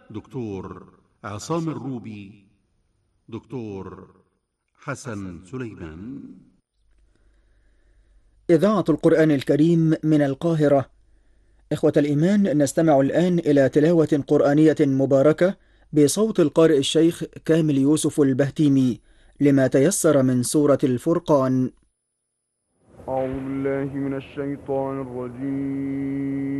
دكتور عصام الروبي، دكتور حسن سليمان. إذاعة القرآن الكريم من القاهرة. إخوة الإيمان، نستمع الآن إلى تلاوة قرآنية مباركة بصوت القارئ الشيخ كامل يوسف البهتيمي لما تيسر من سورة الفرقان. أعوذ بالله من الشيطان الرجيم.